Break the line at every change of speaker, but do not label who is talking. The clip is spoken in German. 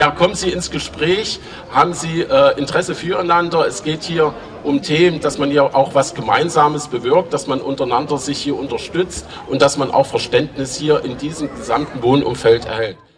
Ja, kommen Sie ins Gespräch, haben Sie Interesse füreinander. Es geht hier um Themen, dass man hier auch was Gemeinsames bewirkt, dass man untereinander sich hier unterstützt und dass man auch Verständnis hier in diesem gesamten Wohnumfeld erhält.